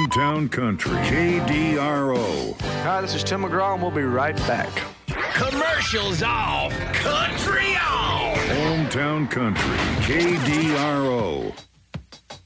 Hometown Country, KDRO. Hi, this is Tim McGraw, and we'll be right back. Commercials off, country on. Hometown Country, KDRO.